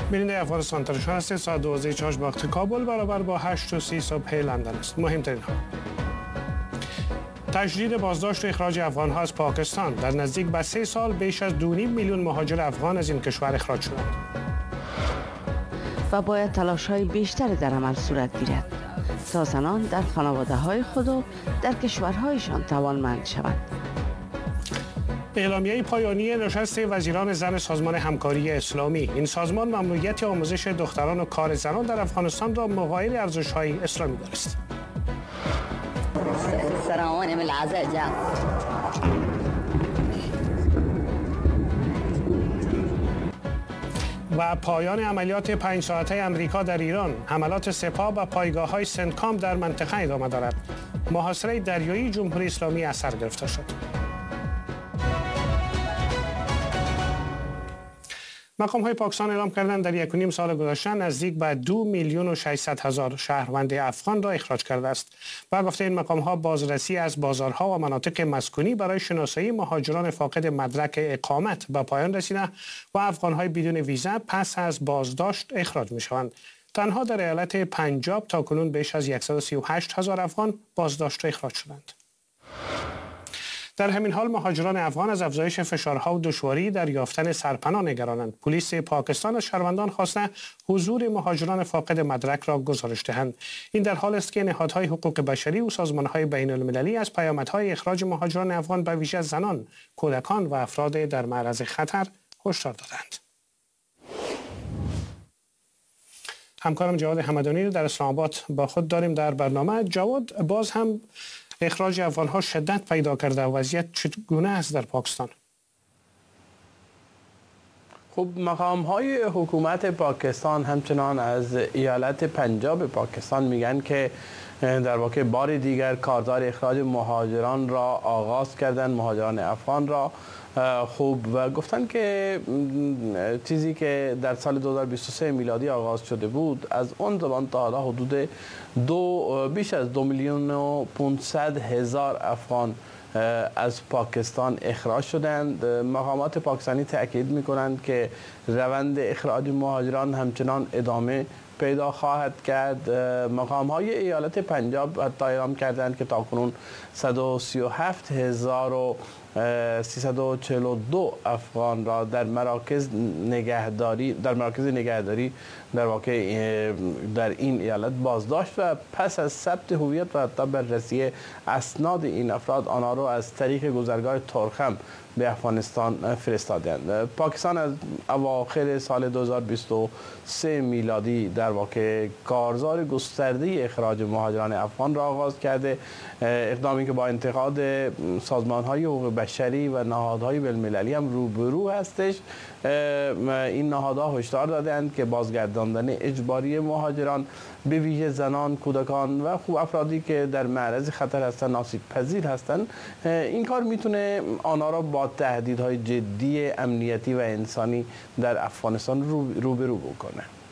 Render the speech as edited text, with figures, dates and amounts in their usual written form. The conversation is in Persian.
بیننده افغانستان تلویزیون هستید. ساعت 12:04 به وقت کابل برابر با 8:30 صبح لندن است. مهمترین ها: تجدید بازداشت و اخراج افغان‌ها از پاکستان. در نزدیک به 3 سال بیش از 2.5 میلیون مهاجر افغان از این کشور اخراج شدند. و باید تلاش‌های بیشتری در عمل صورت گیرد تا زنان در خانواده‌های خود و در کشورهایشان توانمند شوند. اعلامیه پایانی نشست وزیران زن سازمان همکاری اسلامی. این سازمان ممنوعیت آموزش دختران و کار زنان در افغانستان را مغایر ارزش‌های اسلامی دانست. و پایان عملیات 5 ساعته امریکا در ایران. حملات سپاه و پایگاه‌های سنتکام در منطقه ادامه دارد. محاصره دریایی جمهوری اسلامی اثر گرفته شد. مقام‌های پاکستان اعلام کردند در 1.5 سال گذشته نزدیک به 2,600,000 شهروند افغان را اخراج کرده است. و گفته این مقام‌ها بازرسی از بازارها و مناطق مسکونی برای شناسایی مهاجران فاقد مدرک اقامت به پایان رسیده و افغان‌های بدون ویزا پس از بازداشت اخراج می‌شوند. تنها در ایالت پنجاب تاکنون بیش از 138,000 افغان بازداشت و اخراج شدند. در همین حال مهاجران افغان از افزایش فشارها و دشواری در یافتن سرپناه نگرانند. پلیس پاکستان از شهروندان خواسته حضور مهاجران فاقد مدرک را گزارش دهند. این در حال است که نهادهای حقوق بشری و سازمانهای بین المللی از پیامدهای اخراج مهاجران افغان به ویژه زنان، کودکان و افراد در معرض خطر هشدار دادند. همکارم جواد حمدانی رو در اسلام آباد با خود داریم در برنامه. جواد، باز هم اخراج افغان‌ها شدت پیدا کرده. وضعیت چگونه است در پاکستان؟ خب مقام‌های حکومت پاکستان همچنان از ایالت پنجاب پاکستان میگن که در واقع بار دیگر کارزار اخراج مهاجران را آغاز کردن، مهاجران افغان را. خوب و گفتن که چیزی که در سال 2023 میلادی آغاز شده بود از اون زمان تا حالا حدود بیش از 2,500,000 افغان از پاکستان اخراج شدند. مقامات پاکستانی تاکید می‌کنند که روند اخراج مهاجران همچنان ادامه پیدا خواهد کرد. مقام‌های ایالت پنجاب حتی اعلام کردند که تاکنون 137,342 افغان را در مراکز نگهداری در واقع در این ایالت بازداشت و پس از ثبت هویت و حتی بررسی اسناد این افراد آنها را از طریق گذرگاه ترخم به افغانستان فرستادند. پاکستان از اواخر سال 2023 میلادی در واقع کارزار گسترده اخراج مهاجران افغان را آغاز کرده. اقدامی که با انتقاد سازمان‌های حقوق بشری و نهادهای بین‌المللی هم روبرو هستش. این نهادها هشدار دادند که بازگرداندن اجباری مهاجران به ویژه زنان، کودکان و افرادی که در معرض خطر هستند، آسیب پذیر هستند، این کار میتونه آنها را با تهدیدهای جدی امنیتی و انسانی در افغانستان روبرو بکنه.